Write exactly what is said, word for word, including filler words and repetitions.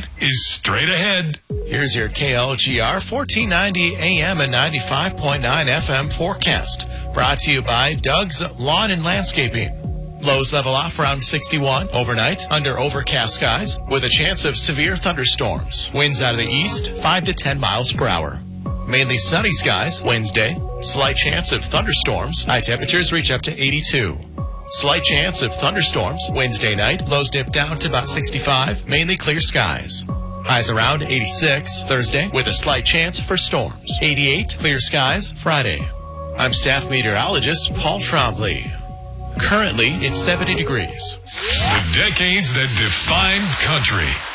tonight is straight ahead. Here's your K L G R fourteen ninety A M and ninety-five point nine F M forecast. Brought to you by Doug's Lawn and Landscaping. Lows level off around sixty-one. Overnight, under overcast skies with a chance of severe thunderstorms. Winds out of the east, five to ten miles per hour. Mainly sunny skies Wednesday. Slight chance of thunderstorms. High temperatures reach up to eighty-two. Slight chance of thunderstorms Wednesday night. Lows dip down to about sixty-five. Mainly clear skies. Highs around eighty-six Thursday with a slight chance for storms. eighty-eight clear skies Friday. I'm staff meteorologist Paul Trombley. Currently, it's seventy degrees. The decades that defined country.